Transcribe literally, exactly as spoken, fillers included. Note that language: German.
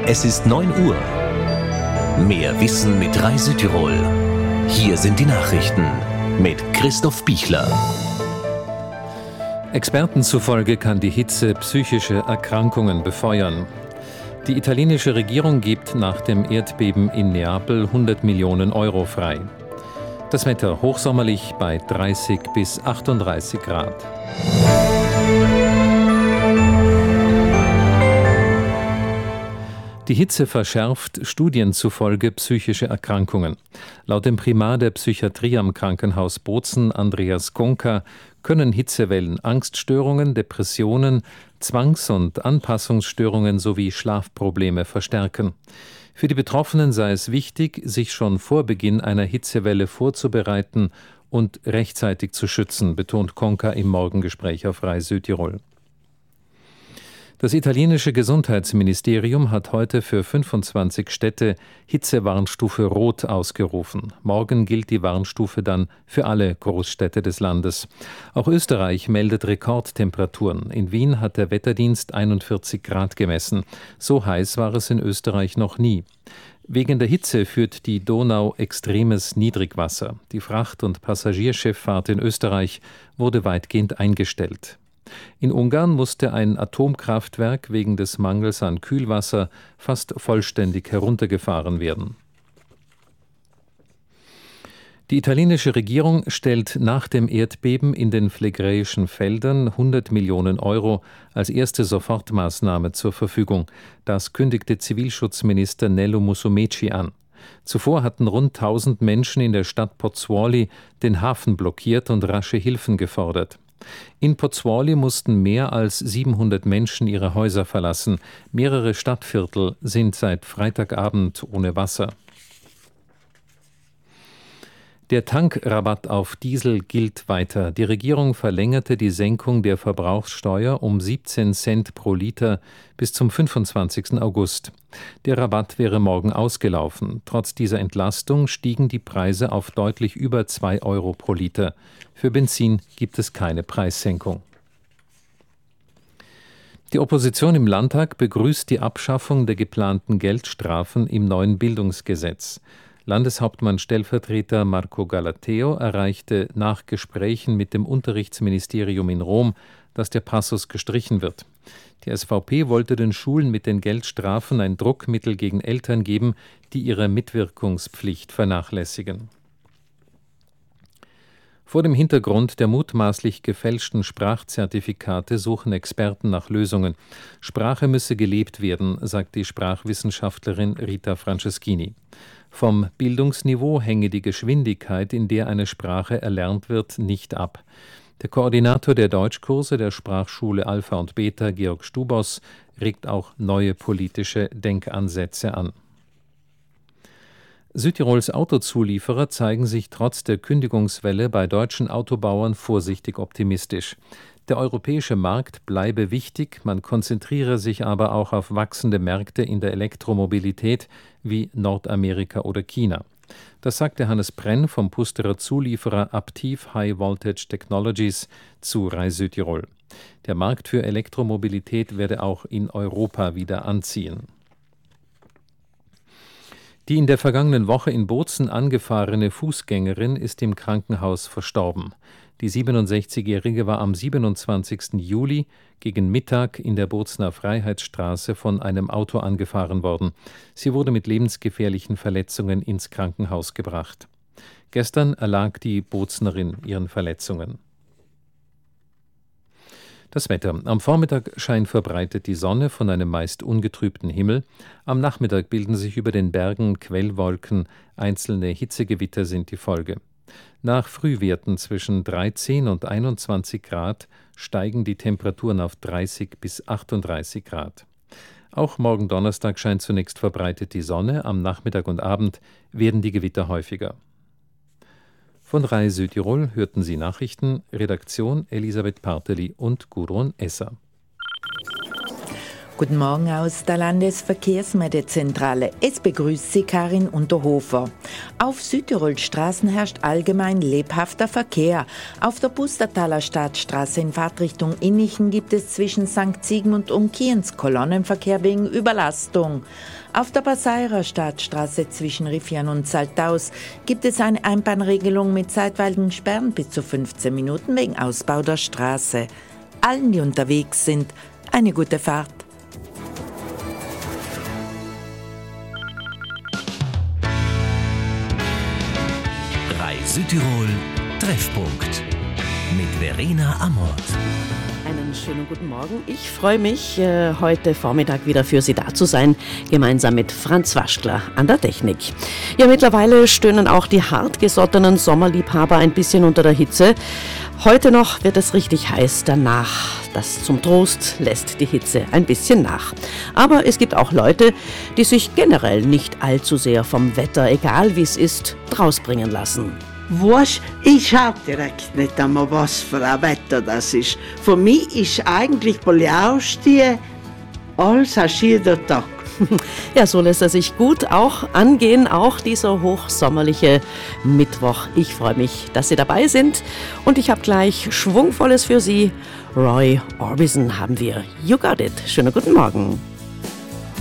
Es ist neun Uhr. Mehr Wissen mit Rai Südtirol. Hier sind die Nachrichten mit Christoph Bichler. Experten zufolge kann die Hitze psychische Erkrankungen befeuern. Die italienische Regierung gibt nach dem Erdbeben in Neapel hundert Millionen Euro frei. Das Wetter hochsommerlich bei dreißig bis achtunddreißig Grad. Die Hitze verschärft Studien zufolge psychische Erkrankungen. Laut dem Primar der Psychiatrie am Krankenhaus Bozen, Andreas Gonka, können Hitzewellen Angststörungen, Depressionen, Zwangs- und Anpassungsstörungen sowie Schlafprobleme verstärken. Für die Betroffenen sei es wichtig, sich schon vor Beginn einer Hitzewelle vorzubereiten und rechtzeitig zu schützen, betont Gonka im Morgengespräch auf Rai Südtirol. Das italienische Gesundheitsministerium hat heute für fünfundzwanzig Städte Hitzewarnstufe Rot ausgerufen. Morgen gilt die Warnstufe dann für alle Großstädte des Landes. Auch Österreich meldet Rekordtemperaturen. In Wien hat der Wetterdienst einundvierzig Grad gemessen. So heiß war es in Österreich noch nie. Wegen der Hitze führt die Donau extremes Niedrigwasser. Die Fracht- und Passagierschifffahrt in Österreich wurde weitgehend eingestellt. In Ungarn musste ein Atomkraftwerk wegen des Mangels an Kühlwasser fast vollständig heruntergefahren werden. Die italienische Regierung stellt nach dem Erdbeben in den phlegräischen Feldern hundert Millionen Euro als erste Sofortmaßnahme zur Verfügung. Das kündigte Zivilschutzminister Nello Musumeci an. Zuvor hatten rund tausend Menschen in der Stadt Pozzuoli den Hafen blockiert und rasche Hilfen gefordert. In Pozzuoli mussten mehr als siebenhundert Menschen ihre Häuser verlassen. Mehrere Stadtviertel sind seit Freitagabend ohne Wasser. Der Tankrabatt auf Diesel gilt weiter. Die Regierung verlängerte die Senkung der Verbrauchssteuer um siebzehn Cent pro Liter bis zum fünfundzwanzigsten August. Der Rabatt wäre morgen ausgelaufen. Trotz dieser Entlastung stiegen die Preise auf deutlich über zwei Euro pro Liter. Für Benzin gibt es keine Preissenkung. Die Opposition im Landtag begrüßt die Abschaffung der geplanten Geldstrafen im neuen Bildungsgesetz. Landeshauptmann Stellvertreter Marco Galateo erreichte nach Gesprächen mit dem Unterrichtsministerium in Rom, dass der Passus gestrichen wird. Die S V P wollte den Schulen mit den Geldstrafen ein Druckmittel gegen Eltern geben, die ihre Mitwirkungspflicht vernachlässigen. Vor dem Hintergrund der mutmaßlich gefälschten Sprachzertifikate suchen Experten nach Lösungen. Sprache müsse gelebt werden, sagt die Sprachwissenschaftlerin Rita Franceschini. Vom Bildungsniveau hänge die Geschwindigkeit, in der eine Sprache erlernt wird, nicht ab. Der Koordinator der Deutschkurse der Sprachschule Alpha und Beta, Georg Stubos, regt auch neue politische Denkansätze an. Südtirols Autozulieferer zeigen sich trotz der Kündigungswelle bei deutschen Autobauern vorsichtig optimistisch. Der europäische Markt bleibe wichtig, man konzentriere sich aber auch auf wachsende Märkte in der Elektromobilität wie Nordamerika oder China. Das sagte Hannes Brenn vom Pusterer Zulieferer Aptiv High Voltage Technologies zu Rai Südtirol. Der Markt für Elektromobilität werde auch in Europa wieder anziehen. Die in der vergangenen Woche in Bozen angefahrene Fußgängerin ist im Krankenhaus verstorben. Die siebenundsechzigjährige war am siebenundzwanzigsten Juli gegen Mittag in der Bozener Freiheitsstraße von einem Auto angefahren worden. Sie wurde mit lebensgefährlichen Verletzungen ins Krankenhaus gebracht. Gestern erlag die Bozenerin ihren Verletzungen. Das Wetter. Am Vormittag scheint verbreitet die Sonne von einem meist ungetrübten Himmel. Am Nachmittag bilden sich über den Bergen Quellwolken. Einzelne Hitzegewitter sind die Folge. Nach Frühwerten zwischen dreizehn und einundzwanzig Grad steigen die Temperaturen auf dreißig bis achtunddreißig Grad. Auch morgen Donnerstag scheint zunächst verbreitet die Sonne. Am Nachmittag und Abend werden die Gewitter häufiger. Von Rai Südtirol hörten Sie Nachrichten, Redaktion Elisabeth Parteli und Gudrun Esser. Guten Morgen aus der Landesverkehrsmeldezentrale. Es begrüßt Sie Karin Unterhofer. Auf Südtirols Straßen herrscht allgemein lebhafter Verkehr. Auf der Pustertaler Stadtstraße in Fahrtrichtung Innichen gibt es zwischen Sankt Sigmund und Kienz Kolonnenverkehr wegen Überlastung. Auf der Passairer Stadtstraße zwischen Riffian und Saltaus gibt es eine Einbahnregelung mit zeitweiligen Sperren bis zu fünfzehn Minuten wegen Ausbau der Straße. Allen, die unterwegs sind, eine gute Fahrt. Südtirol Treffpunkt mit Verena Amort. Einen schönen guten Morgen. Ich freue mich, äh, heute Vormittag wieder für Sie da zu sein, gemeinsam mit Franz Waschler an der Technik. Ja, mittlerweile stöhnen auch die hartgesottenen Sommerliebhaber ein bisschen unter der Hitze. Heute noch wird es richtig heiß, danach, das zum Trost, lässt die Hitze ein bisschen nach. Aber es gibt auch Leute, die sich generell nicht allzu sehr vom Wetter, egal wie es ist, rausbringen lassen. Weißt, ich schaue direkt nicht einmal, was für ein Wetter das ist. Für mich ist eigentlich beim Aufstehen alles ein schöner Tag. Ja, so lässt er sich gut auch angehen, auch dieser hochsommerliche Mittwoch. Ich freue mich, dass Sie dabei sind und ich habe gleich Schwungvolles für Sie. Roy Orbison haben wir. You got it. Schönen guten Morgen.